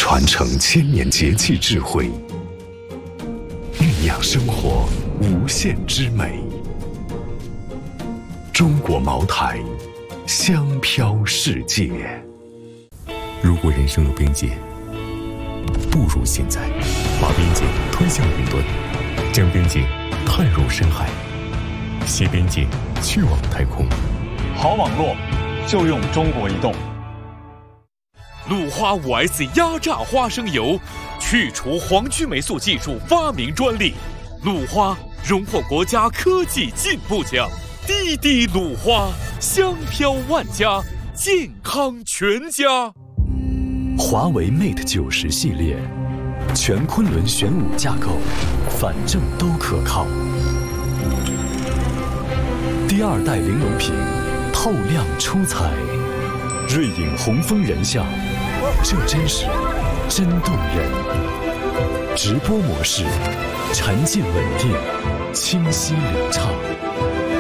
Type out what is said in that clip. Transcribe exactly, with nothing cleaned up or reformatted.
传承千年节气智慧，酝酿生活无限之美。中国茅台，香飘世界。 如果人生有边界，不如现在把边界推向云端，将边界探入深海，携边界去往太空。 好网络就用中国移动。 鲁花 五 S 压榨花生油，去除黄曲霉素技术发明专利。鲁花荣获国家科技进步奖。滴滴鲁花，香飘万家，健康全家。 华为 Mate 九十系列，全昆仑玄武架构，反正都可靠。第二代玲珑屏，透亮出彩。瑞影红枫人像，这真是真动人。直播模式，沉浸稳定，清晰流畅。